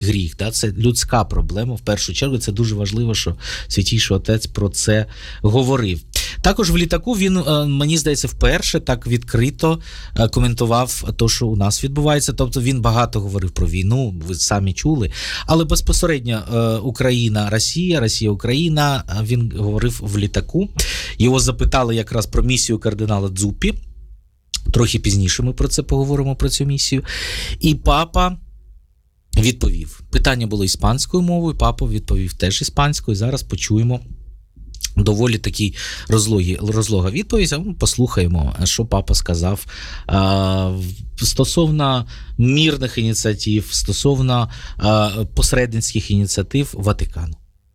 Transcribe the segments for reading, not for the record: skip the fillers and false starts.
гріх, да? Це людська проблема, в першу чергу. Це дуже важливо, що Святійший Отець про це говорив. Також в літаку він, мені здається, вперше так відкрито коментував те, що у нас відбувається. Тобто він багато говорив про війну, ви самі чули. Але безпосередньо Україна-Росія, Росія-Україна, він говорив в літаку. Його запитали якраз про місію кардинала Дзуппі. Трохи пізніше ми про це поговоримо, про цю місію. І папа відповів. Питання було іспанською мовою, папа відповів теж іспанською. Зараз почуємо доволі такий розлога відповідь. Послухаємо, що папа сказав стосовно мирних ініціатив, стосовно посередницьких ініціатив Ватикану.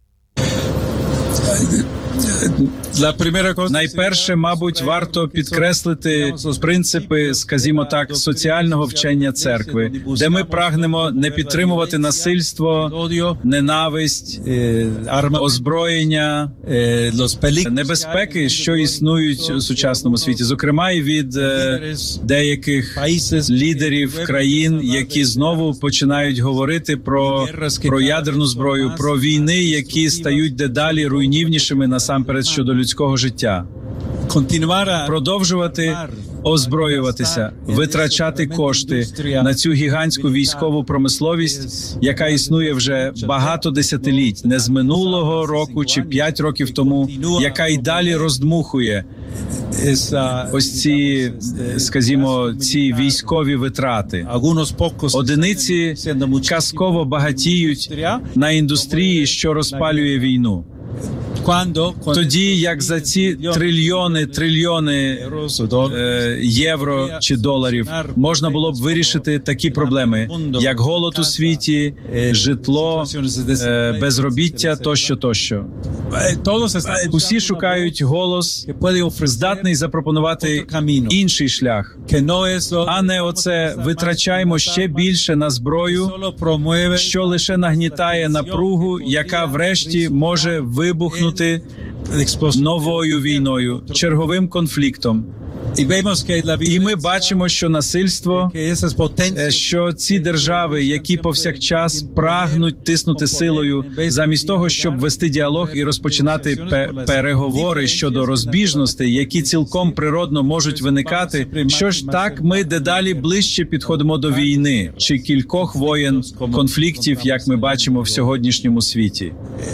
Найперше, мабуть, варто підкреслити принципи, скажімо так, соціального вчення церкви, де ми прагнемо не підтримувати насильство, ненависть, озброєння, небезпеки, що існують у сучасному світі, зокрема і від деяких лідерів країн, які знову починають говорити про ядерну зброю, про війни, які стають дедалі руйнівнішими насамперед щодо людського життя. Продовжувати озброюватися, витрачати кошти на цю гігантську військову промисловість, яка існує вже багато десятиліть, не з минулого року чи 5 років тому, яка й далі роздмухує ось ці, скажімо, ці військові витрати. Одиниці казково багатіють на індустрії, що розпалює війну. Тоді, як за ці трильйони євро чи доларів можна було б вирішити такі проблеми, як голод у світі, житло, безробіття, тощо. Усі шукають голос, здатний запропонувати інший шлях, а не оце витрачаємо ще більше на зброю, що лише нагнітає напругу, яка врешті може вибухнути новою війною, черговим конфліктом. І ми бачимо, що насильство, що ці держави, які повсякчас прагнуть тиснути силою, замість того, щоб вести діалог і розпочинати переговори щодо розбіжностей, які цілком природно можуть виникати, що ж так ми дедалі ближче підходимо до війни чи кількох воєн, конфліктів, як ми бачимо в сьогоднішньому світі.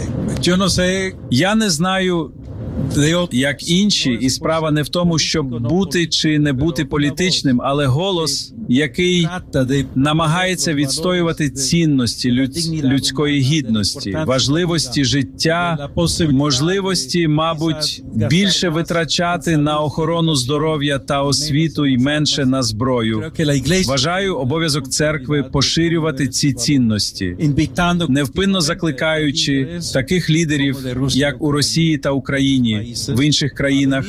Я не знаю, як інші, і справа не в тому, щоб бути чи не бути політичним, але голос, який намагається відстоювати цінності людської гідності, важливості життя, можливості, мабуть, більше витрачати на охорону здоров'я та освіту і менше на зброю. Вважаю обов'язок церкви поширювати ці цінності, невпинно закликаючи таких лідерів, як у Росії та Україні, в інших країнах,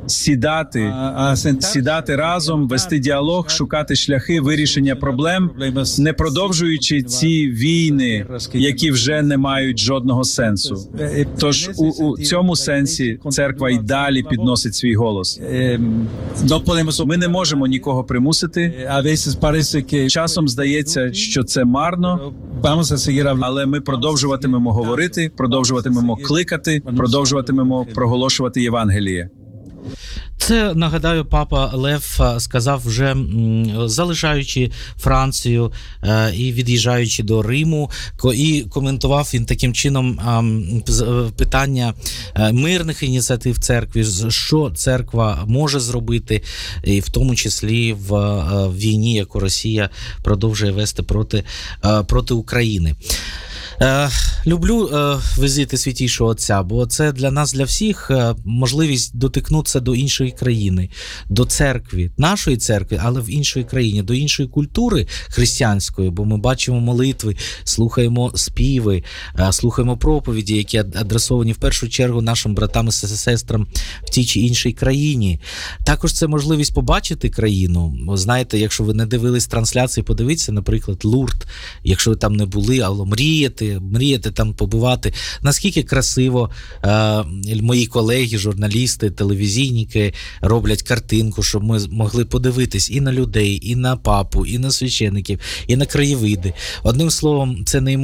сідати разом, вести діалог, шукати шляхи вирішення проблем, не продовжуючи ці війни, які вже не мають жодного сенсу. Тож у цьому сенсі церква й далі підносить свій голос. Ми не можемо нікого примусити. Часом здається, що це марно, але ми продовжуватимемо говорити, продовжуватимемо кликати, продовжуватимемо проголошувати Євангеліє. Це, нагадаю, папа Лев сказав вже залишаючи Францію і від'їжджаючи до Риму, і коментував він таким чином питання мирних ініціатив церкви, що церква може зробити, і в тому числі в війні, яку Росія продовжує вести проти України. Люблю візити Святійшого Отця, бо це для нас, для всіх, можливість дотикнутися до іншої країни, до церкви, нашої церкви, але в іншій країні, до іншої культури християнської, бо ми бачимо молитви, слухаємо співи, слухаємо проповіді, які адресовані в першу чергу нашим братам і сестрам в тій чи іншій країні. Також це можливість побачити країну. Знаєте, якщо ви не дивились трансляції, подивіться, наприклад, Лурд, якщо ви там не були, але мрієте мріяти там побувати. Наскільки красиво мої колеги, журналісти, телевізійники роблять картинку, щоб ми могли подивитись і на людей, і на папу, і на священиків, і на краєвиди. Одним словом, це неймовірно.